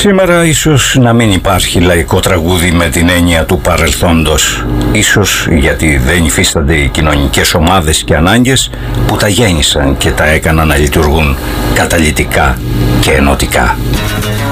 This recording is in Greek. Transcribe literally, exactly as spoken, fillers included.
Σήμερα ίσως να μην υπάρχει λαϊκό τραγούδι με την έννοια του παρελθόντος. Ίσως γιατί δεν υφίστανται οι κοινωνικές ομάδες και ανάγκες που τα γέννησαν και τα έκαναν να λειτουργούν καταλυτικά και ενωτικά.